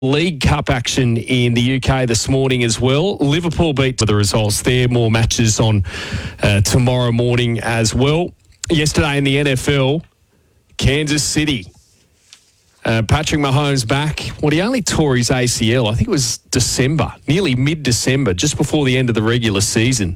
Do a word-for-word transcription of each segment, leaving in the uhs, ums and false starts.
League Cup action in the U K this morning as well. Liverpool beat the results there. More matches on uh, tomorrow morning as well. Yesterday in the N F L, Kansas City. Uh, Patrick Mahomes back. Well, he only tore his A C L. I think it was December, nearly mid-December, just before the end of the regular season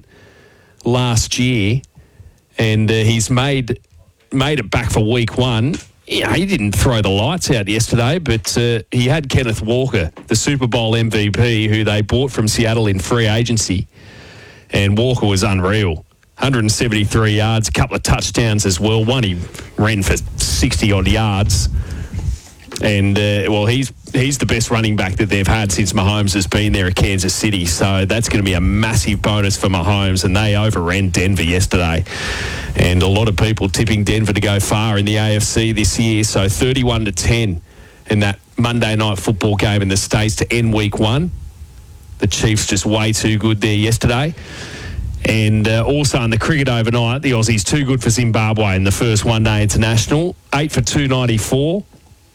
last year. And uh, he's made made it back for week one. Yeah, he didn't throw the lights out yesterday, but uh, he had Kenneth Walker, the Super Bowl M V P, who they bought from Seattle in free agency. And Walker was unreal. one hundred seventy-three yards, a couple of touchdowns as well. One, he ran for sixty-odd yards. And, uh, well, he's he's the best running back that they've had since Mahomes has been there at Kansas City. So that's going to be a massive bonus for Mahomes. And they overran Denver yesterday. And a lot of people tipping Denver to go far in the A F C this year. So thirty-one to ten in that Monday night football game in the States to end week one. The Chiefs just way too good there yesterday. And uh, also in the cricket overnight, the Aussies too good for Zimbabwe in the first one-day international. Eight for two ninety-four.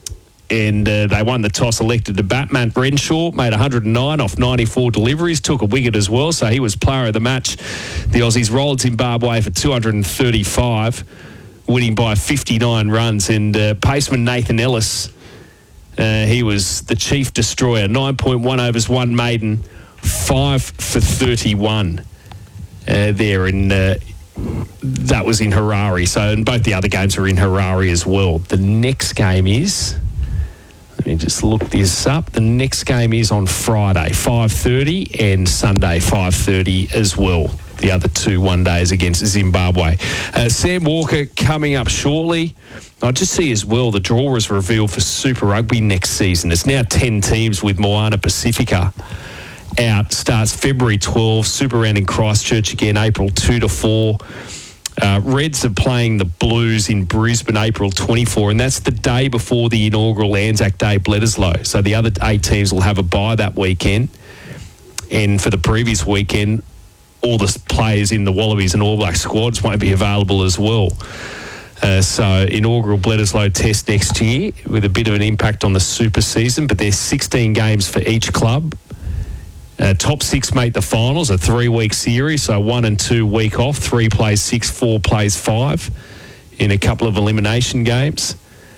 And uh, they won the toss, elected to bat. Matt Renshaw made one hundred nine off ninety-four deliveries, took a wicket as well, so he was player of the match. The Aussies rolled Zimbabwe for two hundred thirty-five, winning by fifty-nine runs. And uh, paceman Nathan Ellis, uh, he was the chief destroyer. nine point one overs, one maiden, five for thirty-one uh, there in... Uh, that was in Harare. So and both the other games were in Harare as well. The next game is... Let me just look this up. The next game is on Friday, five thirty, and Sunday, five thirty as well. The other two one-days against Zimbabwe. Uh, Sam Walker coming up shortly. I just see as well the draw is revealed for Super Rugby next season. It's now ten teams with Moana Pacifica out. Starts February twelfth. Super Round in Christchurch again, April two to four. Uh, Reds are playing the Blues in Brisbane, April twenty-fourth, and that's the day before the inaugural Anzac Day Bledisloe. So the other eight teams will have a bye that weekend. And for the previous weekend, all the players in the Wallabies and All Black squads won't be available as well. Uh, so inaugural Bledisloe test next year with a bit of an impact on the super season, but there's sixteen games for each club. Uh, top six make the finals, a three-week series, so one and two week off. Three plays six, four plays five in a couple of elimination games.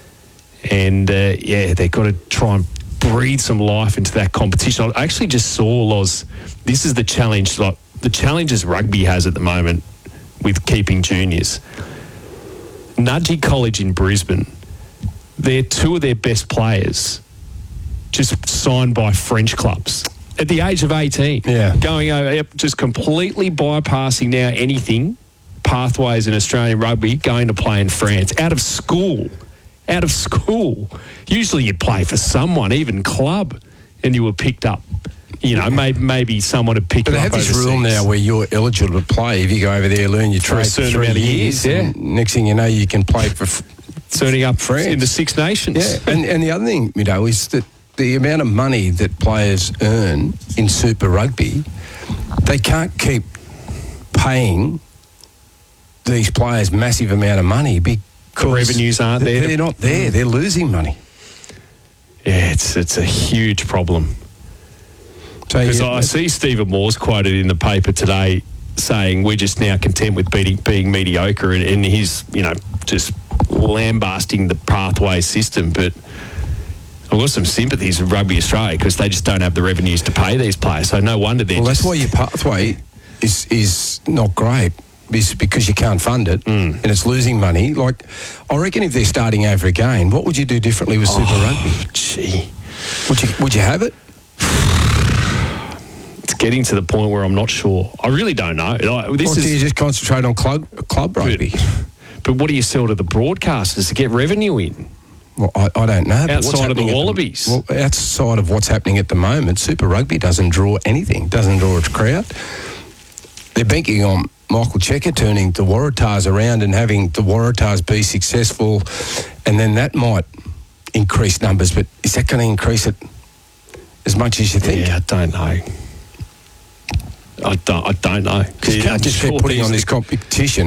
And, uh, yeah, they've got to try and breathe some life into that competition. I actually just saw, Loz, this is the challenge, like the challenges rugby has at the moment with keeping juniors. Nudgee College in Brisbane, they're two of their best players just signed by French clubs. At the age of eighteen, yeah, going over, yep, just completely bypassing now anything, pathways in Australian rugby, going to play in France, out of school, out of school. Usually you'd play for someone, even club, and you were picked up. You know, maybe maybe someone had picked but you up overseas. But they have this rule now where you're eligible to play if you go over there, learn your trade for a certain for amount of years. years Yeah. Next thing you know, you can play for f- turning up France in the Six Nations. Yeah, and and the other thing, you know, is that the amount of money that players earn in Super Rugby, they can't keep paying these players massive amount of money because the revenues aren't there. They're not there. They're losing money. Yeah, it's it's a huge problem. Because so, yeah, I see Stephen Moore's quoted in the paper today saying we're just now content with being, being mediocre, and, and he's, you know, just lambasting the pathway system. But I've got some sympathies with Rugby Australia because they just don't have the revenues to pay these players. So no wonder they're Well, just... that's why your pathway is is not great, is because you can't fund it mm. and it's losing money. Like, I reckon if they're starting over again, what would you do differently with Super oh, Rugby? Gee. Would you, would you have it? It's getting to the point where I'm not sure. I really don't know. Like, this or is, do you just concentrate on club, club rugby? But, but what do you sell to the broadcasters to get revenue in? Well, I, I don't know. Outside of the Wallabies? The, well, outside of what's happening at the moment, Super Rugby doesn't draw anything, doesn't draw a crowd. They're banking on Michael Cheika turning the Waratahs around and having the Waratahs be successful, and then that might increase numbers, but is that going to increase it as much as you think? Yeah, I don't know. I don't, I don't know. Because you can't just keep putting on this competition